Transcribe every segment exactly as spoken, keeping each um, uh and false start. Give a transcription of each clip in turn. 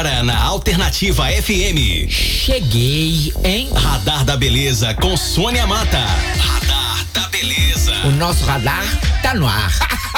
Agora na Alternativa F M. Cheguei, hein? Radar da Beleza com Sônia Mata. Radar da Beleza. O nosso radar tá no ar.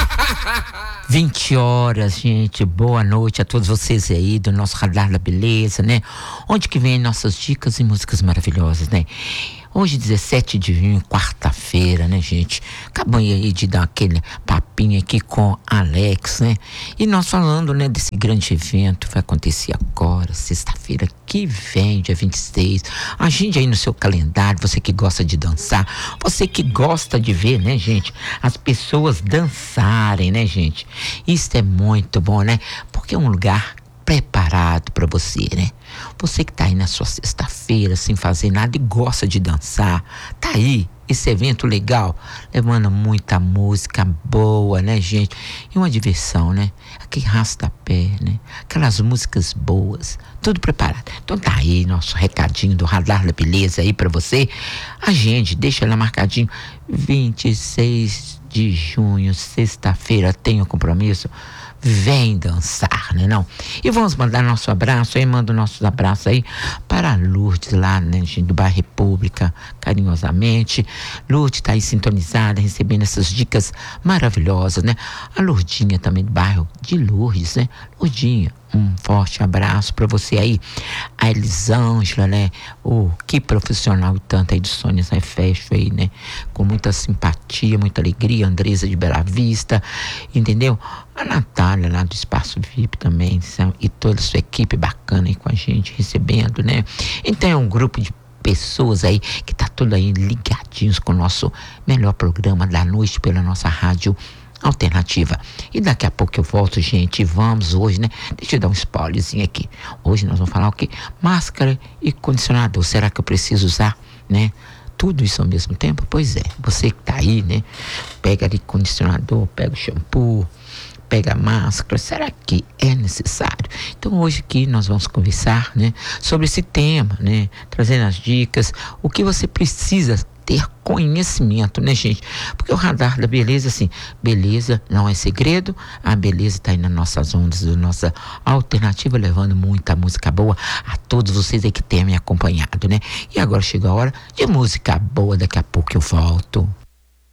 vinte horas, gente. Boa noite a todos vocês aí do nosso Radar da Beleza, né? Onde que vem nossas dicas e músicas maravilhosas, né? Hoje, dezessete de junho, quarta-feira, né, gente? Acabamos aí de dar aquele papinho aqui com Alex, né? E nós falando, né, desse grande evento que vai acontecer agora, sexta-feira que vem, dia vinte e seis. Agende aí no seu calendário, você que gosta de dançar, você que gosta de ver, né, gente, as pessoas dançarem, né, gente? Isso é muito bom, né? Porque é um lugar preparado para você, né? Você que tá aí na sua sexta-feira sem fazer nada e gosta de dançar, tá aí esse evento legal, levando muita música boa, né, gente? E uma diversão, né? Aquele rastapé, né? Aquelas músicas boas, tudo preparado. Então tá aí nosso recadinho do Radar da Beleza aí pra você. Agende, deixa lá marcadinho, vinte e seis de junho, sexta-feira, tenho compromisso. Vem dançar, né não? E vamos mandar nosso abraço aí, manda nossos abraços aí para a Lourdes lá, né, gente, do bairro República, carinhosamente. Lourdes tá aí sintonizada, recebendo essas dicas maravilhosas, né? A Lourdinha também do bairro de Lourdes, né? Lourdinha, um forte abraço para você aí. A Elisângela, né? Oh, que profissional e tanto aí de Sônia Sai Fecho aí, né? Com muita simpatia, muita alegria. Andresa de Bela Vista, entendeu? A Natália lá do Espaço V I P também, e toda a sua equipe bacana aí com a gente, recebendo, né? Então é um grupo de pessoas aí que tá tudo aí ligadinhos com o nosso melhor programa da noite pela nossa rádio Alternativa. E daqui a pouco eu volto, gente. Vamos hoje, né? Deixa eu dar um spoilerzinho aqui. Hoje nós vamos falar o quê? Máscara e condicionador. Será que eu preciso usar, né? Tudo isso ao mesmo tempo? Pois é. Você que tá aí, né? Pega ali condicionador, pega o shampoo, pega a máscara. Será que é necessário? Então hoje aqui nós vamos conversar, né? Sobre esse tema, né? Trazendo as dicas. O que você precisa ter conhecimento, né, gente? Porque o Radar da Beleza, assim, beleza não é segredo, a beleza tá aí nas nossas ondas, da nossa Alternativa, levando muita música boa a todos vocês aí que têm me acompanhado, né? E agora chegou a hora de música boa, daqui a pouco eu volto.